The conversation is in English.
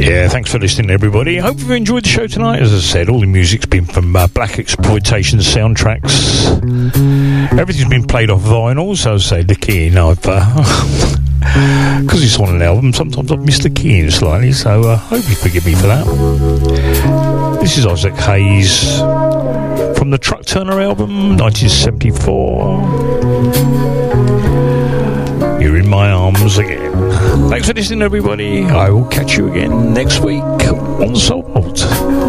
Yeah, thanks for listening, everybody. Hope you've enjoyed the show tonight. As I said, all the music's been from Black Exploitation soundtracks. Everything's been played off vinyl, so as I say, the keying, I've... because it's on an album, sometimes I've missed the keying slightly, so I hope you forgive me for that. This is Isaac Hayes from the Truck Turner album, 1974. You're in my arms again. Thanks for listening, everybody. I will catch you again next week on Soul Vault.